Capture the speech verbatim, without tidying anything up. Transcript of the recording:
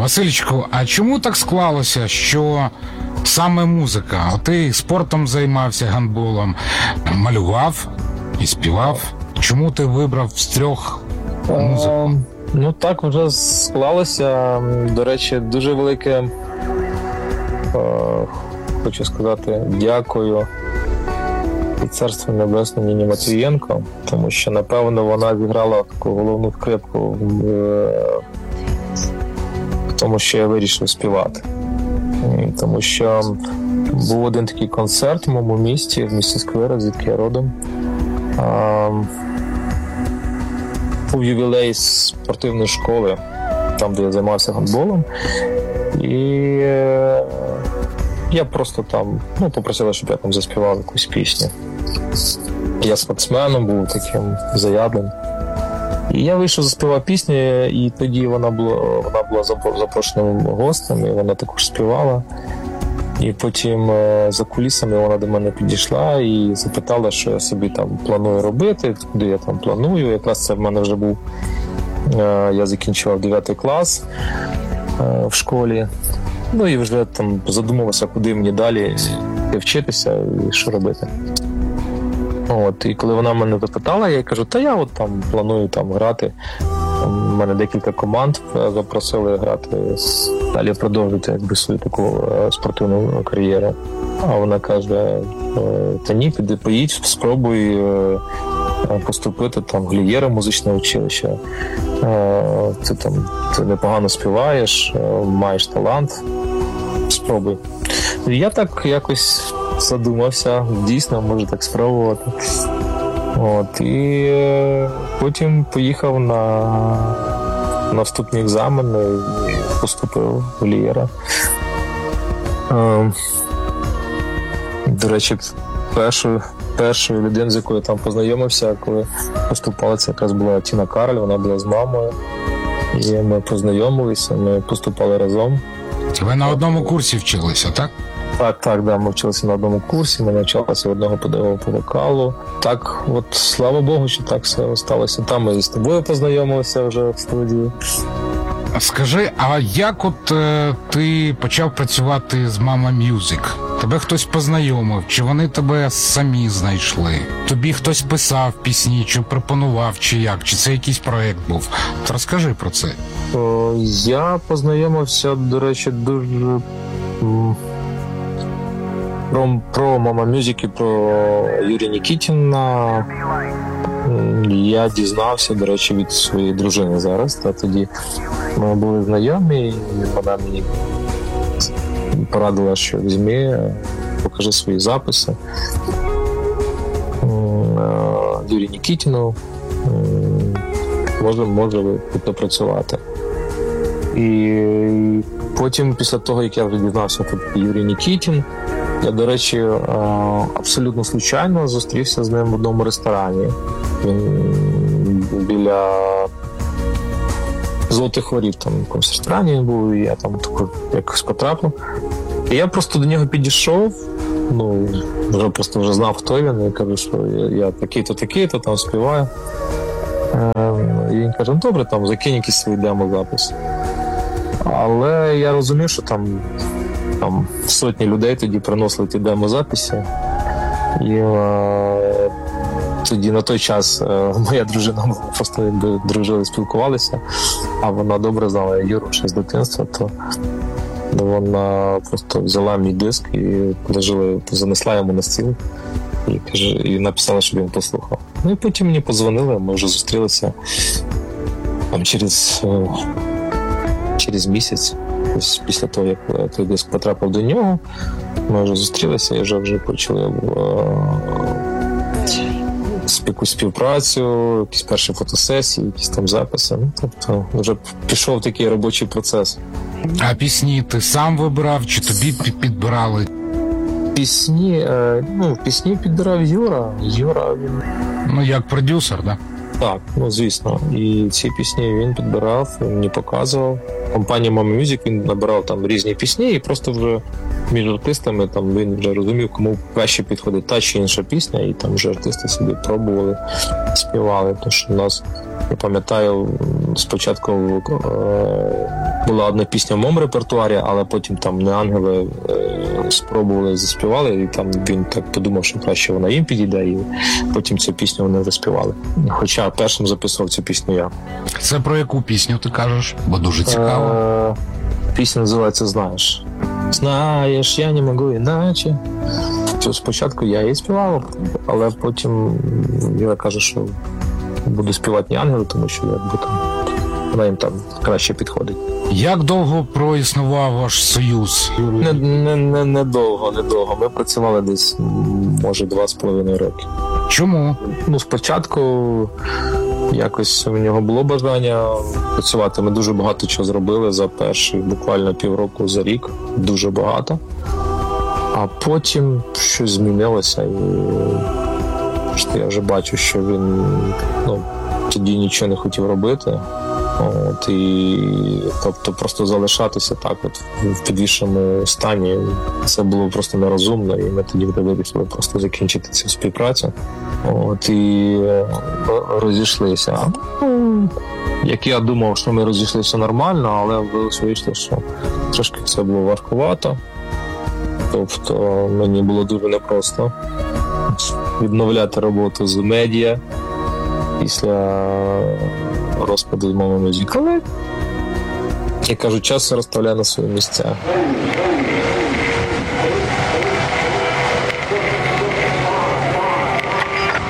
Васильчику, а чому так склалося, що саме музика? От ти спортом займався, гандболом, малював і співав. Чому ти вибрав з трьох музику? Ну так вже склалося. До речі, дуже велике, хочу сказати, дякую і Царство Небесне Ніні Матвієнко, тому що, напевно, вона зіграла таку головну скрипку в тому, що я вирішив співати. Тому що був один такий концерт в моєму місті, в місті Сквира, звідки я родом. Був ювілей спортивної школи, там, де я займався гандболом. І я просто там, ну, попросила, щоб я там заспівав якусь пісню. Я спортсменом був таким заядлим. І я вийшов, заспівав пісню, і тоді вона була, вона була запрошеним гостем, і вона також співала. І потім за кулісами вона до мене підійшла і запитала, що я собі там планую робити, куди я там планую. Якраз це в мене вже був, я закінчував дев'ятий клас в школі. Ну і вже там задумувався, куди мені далі вчитися і що робити. От, і коли вона мене запитала, я їй кажу, та я от там планую там грати. У мене декілька команд запросили грати, далі продовжити якби свою таку спортивну кар'єру. А вона каже, та ні, піди, поїдь, спробуй поступити там в Глієра музичне училище. Ти там ти непогано співаєш, маєш талант, спробуй. І я так якось задумався, дійсно, може так спробувати. От, і потім поїхав на, на вступні екзамени і поступив в Глієра. До речі, першою, першою людиною, з якою я там познайомився, коли поступала, це якраз була Тіна Кароль, вона була з мамою. І ми познайомилися, ми поступали разом. Ви на одному курсі вчилися, так? Так, так, да, ми вчилися на одному курсі, ми навчалися одного педагога по вокалу. Так, от, слава Богу, що так все сталося. Там ми з тобою познайомилися вже в студії. Скажи, а як от е, ти почав працювати з Mama Music? Тебе хтось познайомив, чи вони тебе самі знайшли? Тобі хтось писав пісні, чи пропонував, чи як? Чи це якийсь проєкт був? От розкажи про це. О, я познайомився, до речі, дуже... Про, про Mama Music і про Юрія Нікітіна я дізнався, до речі, від своєї дружини зараз. Та тоді ми були знайомі, і вона мені порадила, що візьми, покажи свої записи Юрію Нікітіну, може, може попрацювати. І потім, після того, як я вже дізнався, тут Юрій Нікітін, я, до речі, абсолютно случайно зустрівся з ним в одному ресторані. Він біля Золотих Воріт, там в якомусь ресторані був, і я там тако якось потрапив. І я просто до нього підійшов, ну, вже просто вже знав, хто він, і кажу, що я, я такий-то, такий-то, там співаю. І він каже, ну добре, там закинь якісь свої демо-записи. Але я розумів, що там Там сотні людей тоді приносили ті демозаписи. І е, тоді на той час е, моя дружина, ми просто якби дружили, спілкувалися, а вона добре знала Юру ще з дитинства, то вона просто взяла мій диск і положила, занесла йому на стіл і, каже, і написала, щоб він послухав. Ну і потім мені подзвонили, ми вже зустрілися там, через, е, через місяць. Після того, як той диск потрапив до нього, ми вже зустрілися і вже, вже почали якусь співпрацю, якісь перші фотосесії, якісь там записи. Ну, тобто вже пішов такий робочий процес. А пісні ти сам вибирав, чи тобі підбирали? Пісні, ну, пісні підбирав Юра. Юра, він... Ну, як продюсер, так? Да? Так, ну звісно. І ці пісні він підбирав, він мені показував. Компанія Mama Music, він набирав там різні пісні, і просто вже між артистами там він вже розумів, кому краще підходить та чи інша пісня, і там вже артисти собі пробували, співали. Тому що в нас, я пам'ятаю, спочатку е, була одна пісня в моєму репертуарі, але потім там не ангели е, спробували, заспівали, і там він так подумав, що краще вона їм підійде, і потім цю пісню вони заспівали. Хоча першим записував цю пісню я. Це про яку пісню ти кажеш? Бо дуже цікаво. Е, пісня називається «Знаєш». Знаєш, я не можу іначе. Спочатку я її співав, але потім я кажу, що буду співати не ангели, тому що якби там вона їм там краще підходить. Як довго проіснував ваш союз? Не, не, не, не довго, не довго. Ми працювали десь, може, два з половиною роки. Чому? Ну, спочатку якось у нього було бажання працювати. Ми дуже багато чого зробили за перші буквально півроку, за рік. Дуже багато. А потім щось змінилося, і що я вже бачу, що він ну, тоді нічого не хотів робити. От, і, тобто просто залишатися так от в підвішеному стані, це було просто нерозумно, і ми тоді вирішили просто закінчити цю співпрацю. От, і розійшлися. Як я думав, що ми розійшлися нормально, але вийшло, що трошки це було важкувато. Тобто мені було дуже непросто відновляти роботу з медіа після розпаду з Mama Music. Але, як кажуть, час розставляє на свої місця.